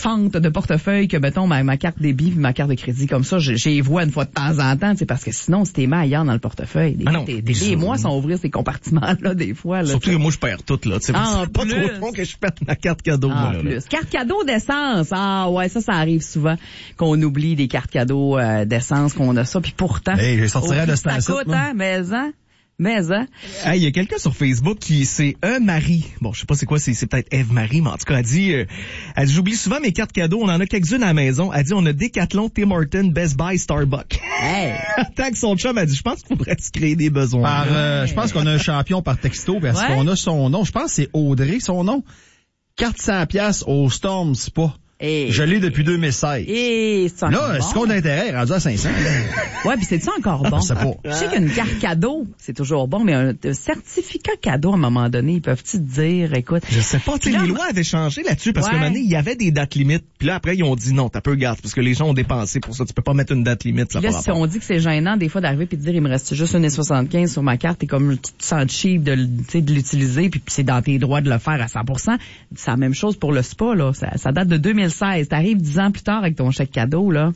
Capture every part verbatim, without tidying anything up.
fente de portefeuille que, mettons, ma, ma carte débit et ma carte de crédit comme ça, je, je les vois une fois de temps en temps, c'est parce que sinon, si t'es mis ailleurs dans le portefeuille, des, ah non, des, des, des mois sans ouvrir ces compartiments-là, des fois. Là, surtout que moi, je perds tout, là. C'est ah, pas trop long que je perde ma carte cadeau, ah, moi, plus. là. Carte cadeau d'essence. Ah, ouais, ça, ça arrive souvent qu'on oublie des cartes cadeaux euh, d'essence, qu'on a ça, puis pourtant. Hey, je sortirais de ça coûte, hein, mais, hein. Mais, hein? Hey, il y a quelqu'un sur Facebook qui, c'est un Marie. Bon, je sais pas c'est quoi, c'est, c'est peut-être Eve-Marie, mais en tout cas, elle dit, euh, elle dit, j'oublie souvent mes cartes cadeaux, on en a quelques-unes à la maison. Elle dit, on a Decathlon, Tim Hortons, Best Buy, Starbucks. Hey! Tant que son chum a dit, je pense qu'il faudrait se créer des besoins. Par, euh, je pense qu'on a un champion par texto, parce ouais. qu'on a son nom. Je pense que c'est Audrey, son nom. Carte cent piastres au Storm Spa. Et je l'ai depuis deux mille seize. Et c'est encore là, bon. ce qu'on a intérêt est rendu à cinq cents. Ouais, puis c'est-tu encore bon? Ah, je sais pas. Je sais qu'une carte cadeau, c'est toujours bon, mais un, un certificat cadeau, à un moment donné, ils peuvent-tu te dire, écoute... Je sais pas, tu sais, les lois avaient changé là-dessus, parce ouais. qu'à un moment donné, il y avait des dates limites, puis là, après, ils ont dit non, t'as peu garde, parce que les gens ont dépensé pour ça, tu peux pas mettre une date limite. Ça là, si on dit que c'est gênant, des fois, d'arriver puis de dire, il me reste juste une soixante-quinze sur ma carte, et comme tu te sens cheap de, de l'utiliser, puis c'est dans tes droits de le faire à cent pour cent, c'est la même chose pour le spa, là. Ça, ça date de deux mille seize. T'arrives dix ans plus tard avec ton chèque cadeau, là.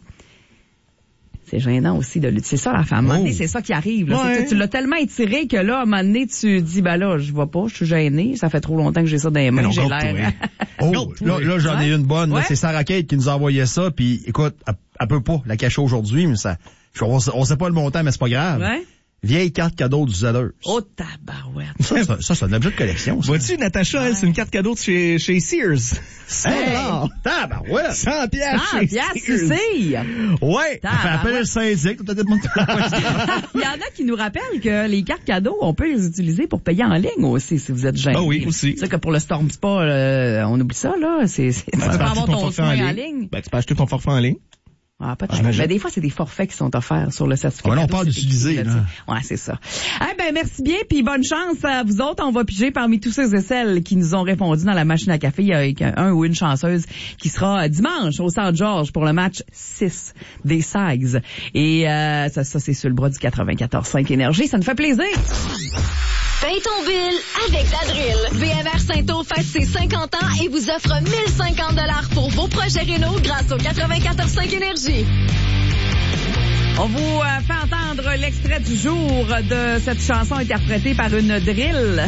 C'est gênant aussi de l'utiliser. C'est ça, la femme. À un moment donné, c'est ça qui arrive, là. Ouais. Tu, tu l'as tellement étiré que là, à un moment donné, tu dis, ben là, je vois pas, je suis gêné. Ça fait trop longtemps que j'ai ça dans les mains, non, j'ai l'air. Oh, là, là, j'en ai une bonne. Ouais. Là, c'est Sarah Kate qui nous a envoyé ça, puis écoute, elle, elle peut pas la cacher aujourd'hui, mais ça, on, on sait pas le montant, mais c'est pas grave. Ouais. Vieille carte cadeau du Zellers. Oh, tabarouette. Ça, ça, ça, c'est un objet de collection, ça. Vois-tu, Natacha, ouais. elle, c'est une carte cadeau de chez, chez Sears. Hey, non. Tabarouette. cent piastres cent piastres ici. Ouais. Ça fait appel le syndic. Il y en a qui nous rappellent que les cartes cadeaux, on peut les utiliser pour payer en ligne aussi, si vous êtes gêné. Ah oui, aussi. C'est que pour le Storm Spa, euh, on oublie ça, là. C'est, c'est, ben, tu, tu peux avoir ton soin en ligne. en ligne. Ben, tu peux acheter ton forfait en ligne. Ah, peut-être. Ah, mais des fois, c'est des forfaits qui sont offerts sur le certificat. Ouais, on parle d'utiliser, là. Ouais, c'est ça. Eh ben, merci bien, puis bonne chance à vous autres. On va piger parmi tous ceux et celles qui nous ont répondu dans la machine à café. Il y a un ou une chanceuse qui sera dimanche au Saint-Georges pour le match six des Sags. Et euh, ça, ça c'est sur le bras du quatre-vingt-quatorze cinq Énergie. Ça nous fait plaisir. Paye ton bill avec Dadrill. V M R Saint-Eau fête ses cinquante ans et vous offre mille cinquante dollars pour vos projets rénaux grâce au quatre-vingt-quatorze cinq Énergie. On vous euh, fait entendre l'extrait du jour de cette chanson interprétée par une drill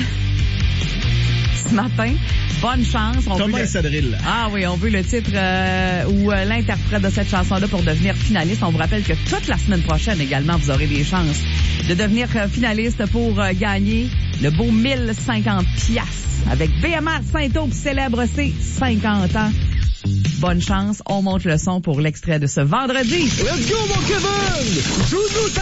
ce matin. Bonne chance. On Comment veut le... drill? Ah oui, on veut le titre euh, ou euh, l'interprète de cette chanson-là pour devenir finaliste. On vous rappelle que toute la semaine prochaine également, vous aurez des chances de devenir euh, finaliste pour euh, gagner le beau mille cinquante piastres avec V M R Saint-Eau qui célèbre ses cinquante ans. Bonne chance. On monte le son pour l'extrait de ce vendredi. Let's go, mon Kevin! Joue-nous